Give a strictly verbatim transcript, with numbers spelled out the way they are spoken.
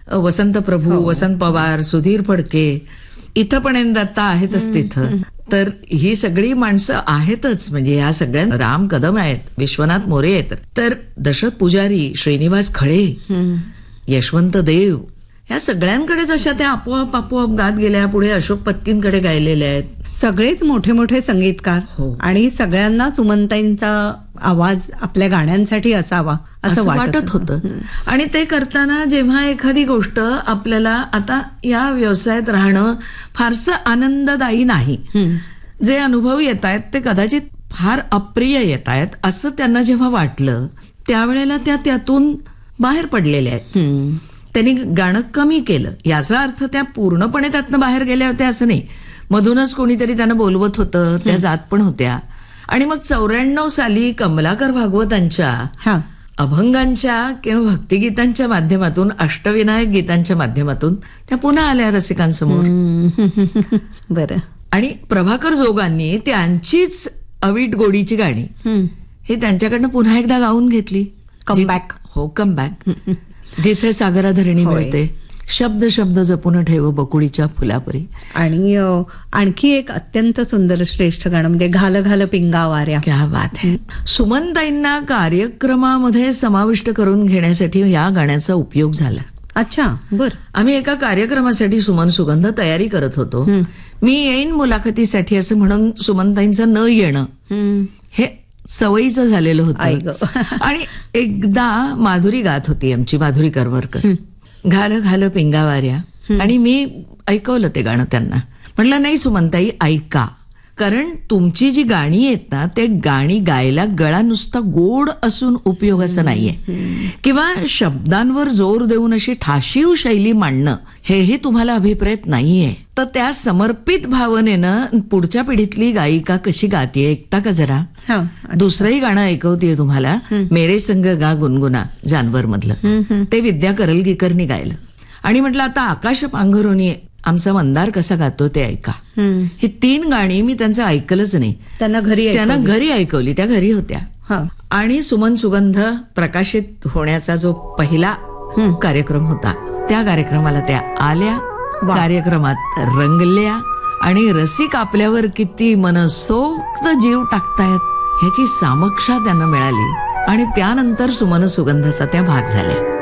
वसंत प्रभू, वसंत पवार, सुधीर फडके, इथं पण एन दत्ता आहेतच तिथं. तर ही सगळी माणसं आहेतच. म्हणजे या सगळ्या, राम कदम आहेत, विश्वनाथ मोरे आहेत, तर दशरथ पुजारी, श्रीनिवास खळे, यशवंत देव, ह्या सगळ्यांकडे जशा त्या आपोआप आपोआप गात गेल्या. पुढे अशोक पत्कींकडे गायलेल्या आहेत. सगळेच मोठे मोठे संगीतकार. हो. आणि सगळ्यांना सुमनताईंचा आवाज आपल्या गाण्यांसाठी असावा असं वाटत होतं. आणि ते करताना जेव्हा एखादी गोष्ट आपल्याला, आता या व्यवसायात राहणं फारसं आनंददायी नाही, जे अनुभव येत आहेत ते कदाचित फार अप्रिय येत आहेत असं त्यांना जेव्हा वाटलं, त्यावेळेला त्या त्यातून बाहेर पडलेल्या आहेत. त्यांनी गाणं कमी केलं. याचा अर्थ त्या पूर्णपणे त्यातनं बाहेर गेल्या होत्या असं नाही. मधूनच कोणीतरी त्यांना बोलवत होतं, त्या जात पण होत्या. आणि मग चौऱ्याण्णव साली कमलाकर भागवतांच्या अभंगांच्या किंवा भक्तिगीतांच्या माध्यमातून, अष्टविनायक गीतांच्या माध्यमातून त्या पुन्हा आल्या रसिकांसमोर. बरं. आणि प्रभाकर जोगांनी त्यांचीच अवीट गोडीची गाणी हे त्यांच्याकडनं पुन्हा एकदा गाऊन घेतली. कमबॅक. हो, कमबॅक. जिथे सागराधरणी मिळते, शब्द शब्द जपून ठेव बकुळीच्या फुलापरी. आणि आणखी एक अत्यंत सुंदर श्रेष्ठ गाणं म्हणजे घाल घाल पिंगा वाऱ्या. क्या बात आहे. सुमनताईंना कार्यक्रमामध्ये समाविष्ट करून घेण्यासाठी या गाण्याचा उपयोग झाला. अच्छा, बर. आम्ही एका कार्यक्रमासाठी सुमन सुगंध तयारी करत होतो. मी येईन मुलाखतीसाठी असं म्हणून सुमनताईंचं न येणं हे सवयीचं झालेलं होतं. आणि एकदा माधुरी गात होती, आमची माधुरी करवरकर, घाल घाल पिंगावाऱ्या, आणि मी ऐकवलं ते गाणं त्यांना. म्हटलं नाही सुमनताई, ऐका, कारण तुमची जी गाणी आहेत ना, ते गाणी गायला गळा नुसता गोड असून उपयोगाचं नाहीये, किंवा शब्दांवर जोर देऊन अशी ठाशीव शैली मांडणं हेही तुम्हाला अभिप्रेत नाहीये. तर त्या समर्पित भावनेनं पुढच्या पिढीतली गायिका कशी गातीये ऐकता का जरा. दुसरंही गाणं ऐकवतीये तुम्हाला, मेरे संग गा गुनगुना, जानवर मधलं, ते विद्या करलगीकरनी गायलं. आणि म्हटलं आता आकाश पांघरुणी आमचा मंदार कसा गातो ते ऐका. ही तीन गाणी मी त्यांचं ऐकलंच नाही. त्यांना घरी त्यांना घरी ऐकवली, त्या घरी होत्या. आणि सुमन सुगंध प्रकाशित होण्याचा जो पहिला कार्यक्रम होता, त्या कार्यक्रमाला त्या आल्या, कार्यक्रमात रंगल्या, आणि रसिक आपल्यावर किती मनसोक्त जीव टाकतायत ह्याची सामक्षा त्यांना मिळाली. आणि त्यानंतर सुमन सुगंधाचा त्या भाग झाल्या.